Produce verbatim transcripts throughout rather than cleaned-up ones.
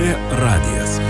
Lrt radijas.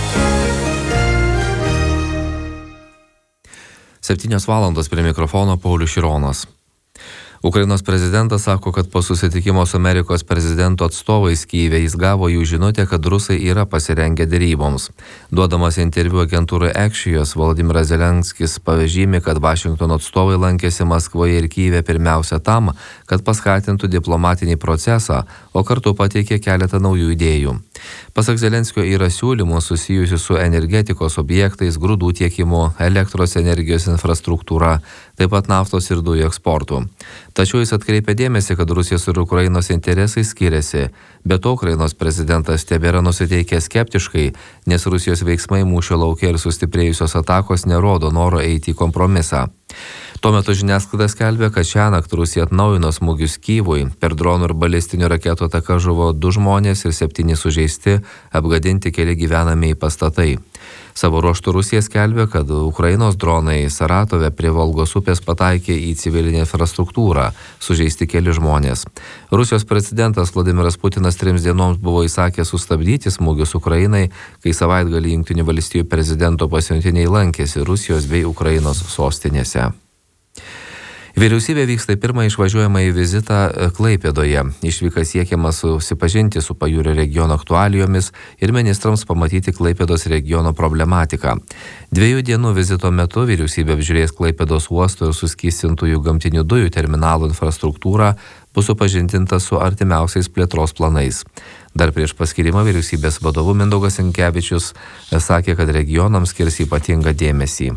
Septynios valandos prie mikrofono Paulius Šironas. Ukrainos prezidentas sako, kad po susitikimo su Amerikos prezidento atstovais Kyjive jis gavo jų žinutę, kad rusai yra pasirengę deryboms. Duodamas interviu agentūrai Axios, Volodymyras Zelenskis pažymi, kad Vašingtono atstovai lankėsi Maskvoje ir Kyjive pirmiausia tam, kad paskatintų diplomatinį procesą, o kartu pateikė keletą naujų idėjų. Pasak Zelenskio yra siūlymų susijusių su energetikos objektais, grūdų tiekimu, elektros energijos infrastruktūra, taip pat naftos ir dujų eksportų. Tačiau jis atkreipė dėmesį, kad Rusijos ir Ukrainos interesai skiriasi. Be to, Ukrainos prezidentas tebėra nusiteikęs skeptiškai, nes Rusijos veiksmai mūšio lauke ir sustiprėjusios atakos nerodo noro eiti į kompromisą. Tuo metu žiniasklaida skelbia, kad šiąnakt Rusija atnaujino smūgius Kyjivui. Per dronų ir balistinių raketų ataką žuvo du žmonės ir septyni sužeisti, apgadinti keli gyvenamieji pastatai. Savo ruožtu Rusija skelbia, kad Ukrainos dronai Saratove prie Volgos upės pataikė į civilinę infrastruktūrą, sužeisti keli žmonės. Rusijos prezidentas Vladimiras Putinas trims dienoms buvo įsakęs sustabdyti smūgius Ukrainai, kai savaitgalį Jungtinių valstijų prezidento pasiuntiniai lankėsi Rusijos bei Ukrainos sostinėse. Vyriausybė vyksta į pirmą išvažiuojamąjį vizitą Klaipėdoje. Išvyka siekiama susipažinti su pajūrio regiono aktualijomis ir ministrams pamatyti Klaipėdos regiono problematiką. Dviejų dienų vizito metu vyriausybė apžiūrės Klaipėdos uosto ir suskystintųjų gamtinių dujų terminalų infrastruktūrą, bus supažindinta su artimiausiais plėtros planais. Dar prieš paskirimą vyriausybės vadovu Mindaugas Sinkevičius sakė, kad regionams skirs ypatingą dėmesį.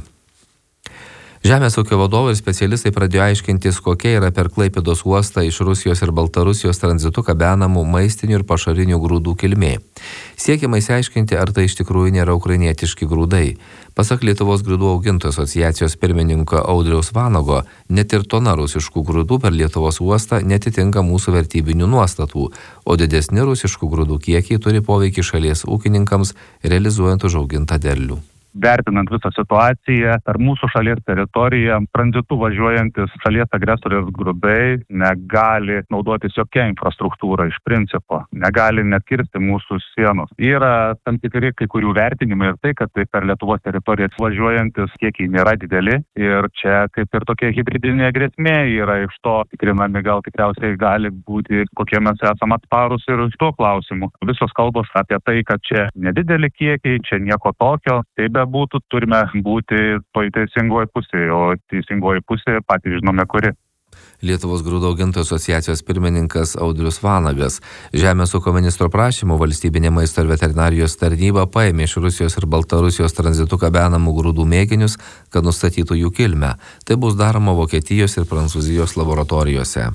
Žemės ūkio vadovai ir specialistai pradėjo aiškintis, kokia yra per Klaipėdos uostą iš Rusijos ir Baltarusijos tranzitu gabenamų maistinių ir pašarinių grūdų kilmė. Siekiama išsiaiškinti, ar tai iš tikrųjų nėra ukrainietiški grūdai. Pasak Lietuvos grūdų augintojų asociacijos pirmininko Audriaus Vanago, net ir tona rusiškų grūdų per Lietuvos uostą netitinka mūsų vertybinių nuostatų, o didesni rusiškų grūdų kiekiai turi poveikį šalies ūkininkams realizuojant užaugintą derlių. Vertinant visą situaciją, per mūsų šalies teritoriją tranzitu važiuojantis šalies agresorės grūdai negali naudotis jokia infrastruktūra iš principo, negali net kirsti mūsų sienos. Yra tam tikri kai kurių vertinimai ir tai, kad tai per Lietuvos teritoriją važiuojantis kiekiai nėra dideli ir čia kaip ir tokia hibridinė grėsmė yra iš to tikrinami, gal tikriausiai gali būti, kokie mes esame atsparūs ir iš to klausimų. Visos kalbos apie tai, kad čia nedideli kiekiai, čia nieko tokio, taip būtų, turime būti toj teisingoje pusėje, o teisingoje pusėje patys žinome kuri. Lietuvos grūdų augintojų asociacijos pirmininkas Audrius Vanagas. Žemės ūkio ministro prašymu valstybinė maisto ir veterinarijos tarnyba paėmė iš Rusijos ir Baltarusijos tranzitu gabenamų grūdų mėginius, kad nustatytų jų kilmę. Tai bus daroma Vokietijos ir Prancūzijos laboratorijose.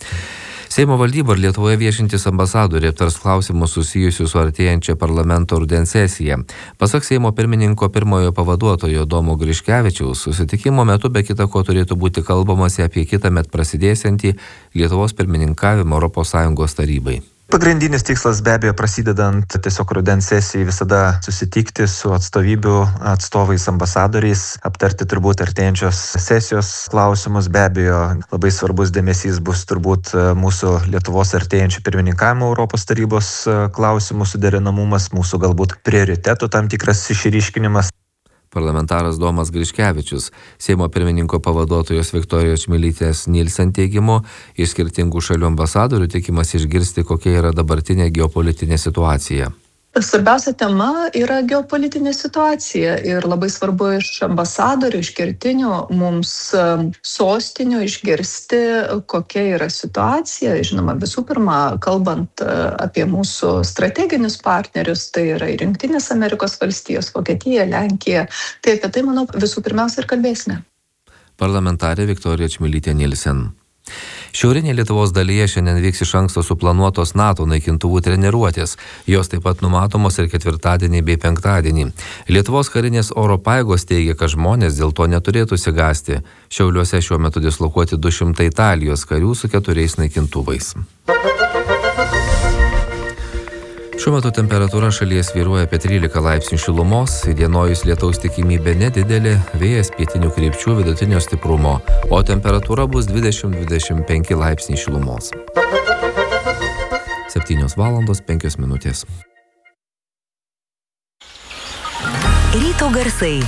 Seimo valdyba ir Lietuvoje viešintis ambasadoriai aptars klausimus susijusius su artėjančia parlamento rudens sesija. Pasak Seimo pirmininko pirmojo pavaduotojo Domo Griškevičiaus, susitikimo metu be kita ko turėtų būti kalbamasi apie kitąmet prasidėsiantį Lietuvos pirmininkavimą Europos Sąjungos tarybai. Pagrindinis tikslas be abejo prasidedant tiesiog rudens sesijai visada susitikti su atstovybių atstovais, ambasadoriais, aptarti turbūt artėjančios sesijos klausimus. Be abejo labai svarbus dėmesys bus turbūt mūsų Lietuvos artėjančių pirmininkavimo Europos tarybos klausimų suderinamumas, mūsų galbūt prioritetų tam tikras išryškinimas. Parlamentaras Domas Griškevičius, Seimo pirmininko pavaduotojos Viktorijos Čmilytės Nilsen teigimu, iš skirtingų šalių ambasadorių tikimasi išgirsti, kokia yra dabartinė geopolitinė situacija. Svarbiausia tema yra geopolitinė situacija ir labai svarbu iš ambasadorių, iš kertinių mums sostinių išgirsti, kokia yra situacija. Žinoma, visų pirma, kalbant apie mūsų strateginius partnerius, tai yra ir Jungtinės Amerikos valstijos, Vokietija, Lenkija. Tai apie tai, manau, visų pirmiausia ir kalbėsime. Parlamentarė Viktorija Čmilytė Nilsen. Šiaurinėje Lietuvos dalyje šiandien vyks iš anksto suplanuotos NATO naikintuvų treniruotės. Jos taip pat numatomos ir ketvirtadienį bei penktadienį. Lietuvos karinės oro pajėgos teigia, kad žmonės dėl to neturėtų sigąsti. Šiauliuose šiuo metu dislokuoti du šimtai Italijos karių su keturiais naikintuvais. Šiuo metu temperatūra šalyje svyruoja apie trylika laipsnių šilumos, įdienojus lietaus tikimybė nedidelė, vėjas pietinių krypčių vidutinio stiprumo, o temperatūra bus dvidešimt dvidešimt penki laipsniai šilumos. septynios valandos penkios minutės. Ryto garsai.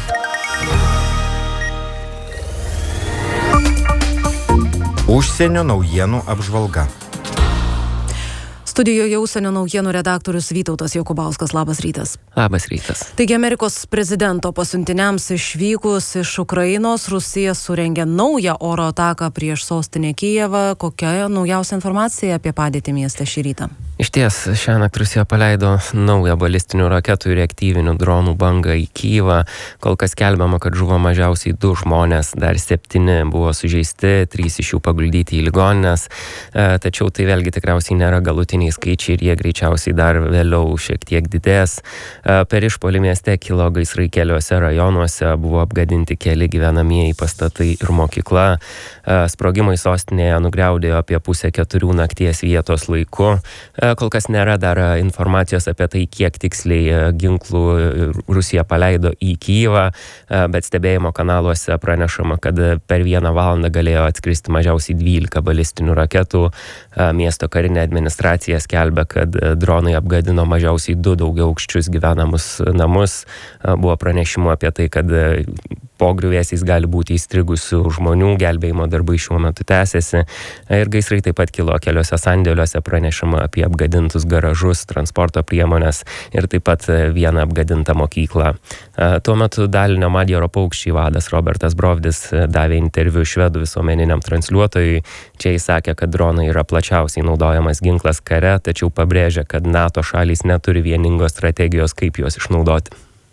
Užsienio naujienų apžvalga. Studijoje užsienio naujienų redaktorius Vytautas Jokubauskas. Labas rytas. Labas rytas. Taigi Amerikos prezidento pasiuntiniams išvykus iš Ukrainos, Rusija surengė naują oro ataką prieš sostinę Kijevą. Kokia naujausia informacija apie padėtį mieste šį rytą? Iš ties, šiąnakt Rusija paleido naują balistinių raketų ir reaktyvinių dronų bangą į Kijevą. Kol kas skelbiama, kad žuvo mažiausiai du žmonės, dar septyni buvo sužeisti, trys iš jų paguldyti į ligonines. E, tačiau tai vėlgi tikriausiai nėra galutiniai skaičiai ir jie greičiausiai dar vėliau šiek tiek didės. E, per išpuolį mieste kilo gaisrai keliuose rajonuose, buvo apgadinti keli gyvenamieji pastatai ir mokykla. E, sprogimai sostinėje nugriaudėjo apie pusę keturių nakties vietos laiku. E, Kol kas nėra dar informacijos apie tai, kiek tiksliai ginklų Rusija paleido į Kijevą, bet stebėjimo kanaluose pranešama, kad per vieną valandą galėjo atskristi mažiausiai dvylika balistinių raketų. Miesto karinė administracija skelbia, kad dronai apgadino mažiausiai du daugiaaukščius gyvenamus namus. Buvo pranešimų apie tai, kad po griuvėsiais gali būti įstrigusių žmonių, gelbėjimo darbai šiuo metu tęsiasi. Ir gaisrai taip pat kilo keliose sandėliuose, pranešama apie apgadintus garažus, transporto priemonės ir taip pat vieną apgadintą mokyklą. Tuo metu dalinio Madjaro paukščiai vadas Robertas Brovdis davė interviu švedų visuomeniniam transliuotojui. Čia jis sakė, kad dronai yra plačiausiai naudojamas ginklas kare, tačiau pabrėžė, kad NATO šalys neturi vieningos strategijos, kaip juos išnaudoti.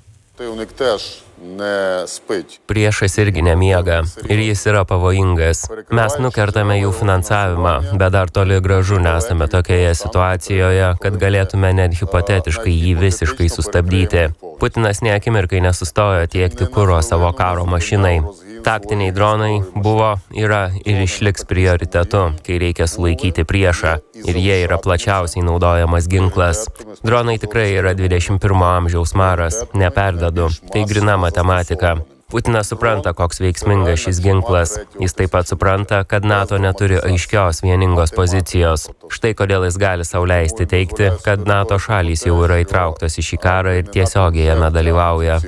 Priešas irgi nemiega ir jis yra pavojingas. Mes nukertame jų finansavimą, bet dar toli gražu nesame tokioje situacijoje, kad galėtume net hipotetiškai jį visiškai sustabdyti. Putinas nė akimirkai nesustojo tiekti kuro savo karo mašinai. Taktiniai dronai buvo, yra ir išliks prioritetu, kai reikia sulaikyti priešą. Ir jie yra plačiausiai naudojamas ginklas. Dronai tikrai yra dvidešimt pirmo amžiaus maras, neperdadu. Tai grina matematika. Putinas supranta, koks veiksmingas šis ginklas. Jis taip pat supranta, kad NATO neturi aiškios vieningos pozicijos. Štai kodėl jis gali sau leisti teigti, kad NATO šalys jau yra įtrauktos į šį karą ir tiesiogiai jame dalyvauja.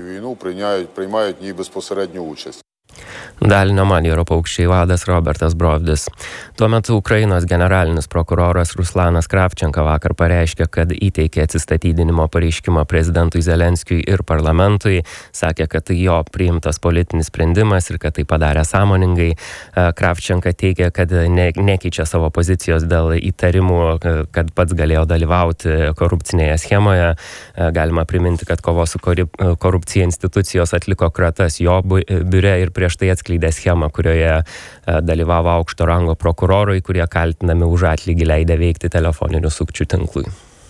Dalinio Madjaro paukščiai vadas Robertas Brovdis. Tuo metu Ukrainos generalinis prokuroras Ruslanas Kravčenka vakar pareiškė, kad įteikė atsistatydinimo pareiškimą prezidentui Zelenskiui ir parlamentui. Sakė, kad tai jo priimtas politinis sprendimas ir kad tai padarė sąmoningai. Kravčenka teigė, kad ne, nekeičia savo pozicijos dėl įtarimų, kad pats galėjo dalyvauti korupcinėje schemoje. Galima priminti, kad kovos su korupcija institucijos atliko kratas jo biure ir prieš tai atskleidė schemą, kurioje dalyvavo aukšto rango prokurorai, kurie kaltinami už atlygį leidę veikti telefoninių sukčių tinklui.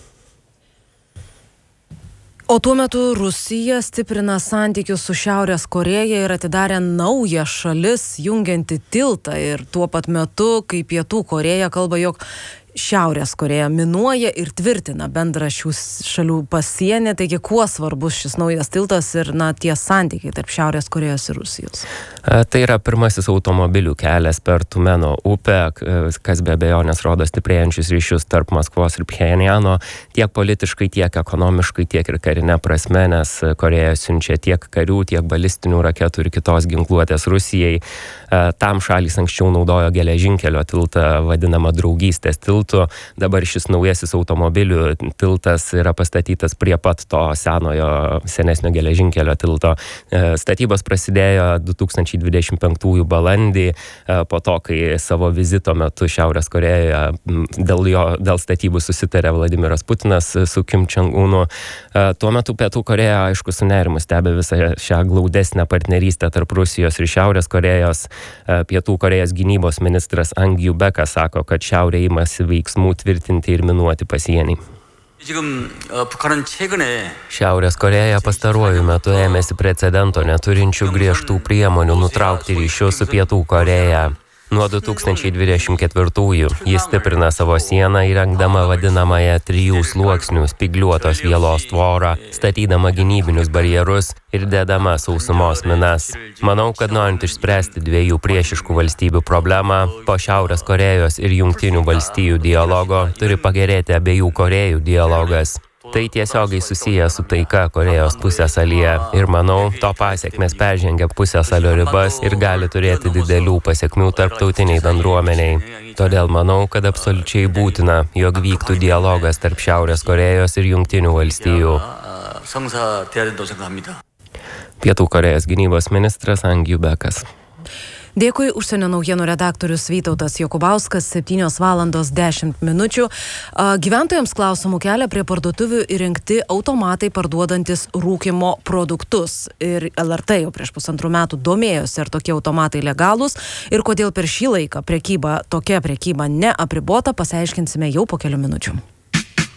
O tuo metu Rusija stiprina santykius su Šiaurės Korėja ir atidarė naują šalis jungianti tiltą. Ir tuo pat metu, kai Pietų Korėja kalba, jog Šiaurės Korėja minuoja ir tvirtina bendrą šių šalių pasienį. Taigi, kuo svarbus šis naujas tiltas ir na, tie santykiai tarp Šiaurės Korėjos ir Rusijos? Tai yra pirmasis automobilių kelias per Tumeno upę, kas be abejonės rodo stiprėjančius ryšius tarp Maskvos ir Pchenjano, tiek politiškai, tiek ekonomiškai, tiek ir karinė prasme, nes Korėja siunčia tiek karių, tiek balistinių raketų ir kitos ginkluotės Rusijai. Tam šalys anksčiau naudojo geležinkelio tiltą, vadinamą draugystės tiltą. Dabar šis naujasis automobilių tiltas yra pastatytas prie pat to senojo, senesnio geležinkelio tilto. Statybos prasidėjo du tūkstančiai dvidešimt penktųjų balandį, po to, kai savo vizito metu Šiaurės Korėjoje dėl, jo, dėl statybų susitarė Vladimiras Putinas su Kim Jong-unu. Tuo metu Pietų Korėja, aišku, su nerimu stebi visą šią glaudesnę partnerystę tarp Rusijos ir Šiaurės Korėjos. Pietų Korėjos gynybos ministras Ang Jubekas sako, kad Šiaurė imasi veiksmų tvirtinti ir minuoti pasienį. Šiaurės Korėja pastaruoju metu ėmėsi precedento neturinčių griežtų priemonių nutraukti ryšius su Pietų Korėja. Nuo du tūkstančiai dvidešimt ketvirtųjų jis stiprina savo sieną įrengdama vadinamąją trijų sluoksnių spygliuotos vielos tvorą, statydama gynybinius barjerus ir dėdama sausumos minas. Manau, kad norint išspręsti dviejų priešiškų valstybių problemą, po Šiaurės Korėjos ir Jungtinių valstijų dialogo turi pagerėti abiejų Korėjų dialogas. Tai tiesiogiai susiję su taika Korėjos pusiasalyje ir manau, to pasiekmes peržengia pusiasalio ribas ir gali turėti didelių pasiekmių tarptautiniai bendruomeniai. Todėl manau, kad absoliučiai būtina, jog vyktų dialogas tarp Šiaurės Korėjos ir Jungtinių valstijų. Pietų Korėjos gynybos ministras Ang Jubekas. Dėkui, užsienio naujienų redaktorius Vytautas Jokubauskas, septynios valandos dešimt minučių. Gyventojams klausimų kelia prie parduotuvių įrengti automatai parduodantis rūkymo produktus. Ir L R T jau prieš pusantrų metų domėjosi, ar tokie automatai legalūs ir kodėl per šį laiką prekyba, tokia prekyba neapribota, pasiaiškinsime jau po kelių minučių.